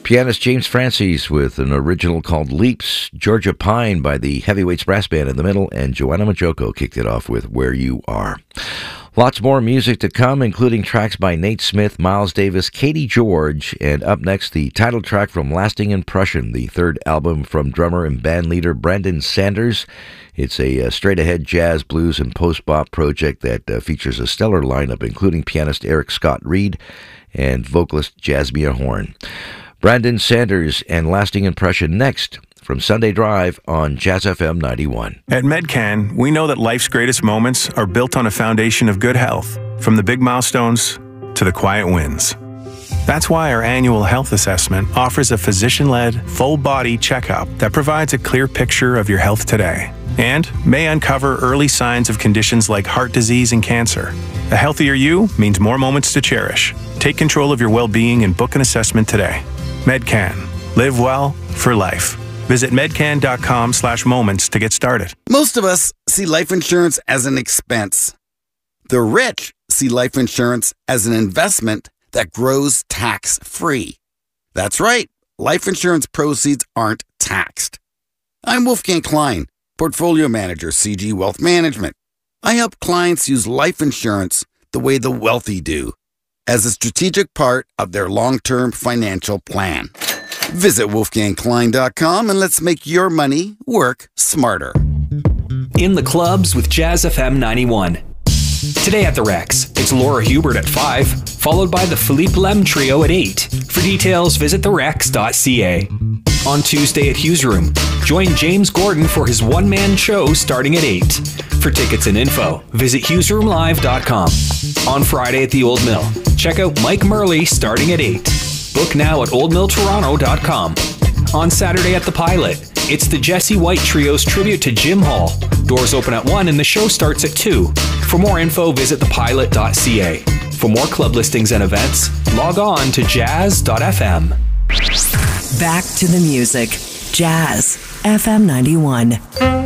Pianist James Francis with an original called Leaps, Georgia Pine by the Heavyweights Brass Band in the middle, and Joanna Majoko kicked it off with Where You Are. Lots more music to come, including tracks by Nate Smith, Miles Davis, Katie George, and up next, the title track from Lasting Impression, the third album from drummer and bandleader Brandon Sanders. It's a straight-ahead jazz, blues, and post-bop project that features a stellar lineup, including pianist Eric Scott Reed and vocalist Jasmine Horn. Brandon Sanders and Lasting Impression next from Sunday Drive on Jazz FM 91. At Medcan, we know that life's greatest moments are built on a foundation of good health, from the big milestones to the quiet wins. That's why our annual health assessment offers a physician-led, full-body checkup that provides a clear picture of your health today and may uncover early signs of conditions like heart disease and cancer. A healthier you means more moments to cherish. Take control of your well-being and book an assessment today. Medcan. Live well for life. Visit medcan.com/moments to get started. Most of us see life insurance as an expense. The rich see life insurance as an investment that grows tax-free. That's right. Life insurance proceeds aren't taxed. I'm Wolfgang Klein, Portfolio Manager, CG Wealth Management. I help clients use life insurance the way the wealthy do, as a strategic part of their long-term financial plan. Visit wolfgangklein.com and let's make your money work smarter. In the clubs with Jazz FM 91. Today at the Rex, it's Laura Hubert at 5, followed by the Philippe Lem Trio at 8. For details, visit therex.ca. On Tuesday at Hughes Room, join James Gordon for his one-man show starting at 8. For tickets and info, visit hughesroomlive.com. On Friday at the Old Mill, check out Mike Murley starting at 8. Book now at oldmilltoronto.com. On Saturday at the Pilot, it's the Jesse White Trio's tribute to Jim Hall. Doors open at 1 and the show starts at 2. For more info, visit thepilot.ca. For more club listings and events, log on to jazz.fm. Back to the music. Jazz FM 91.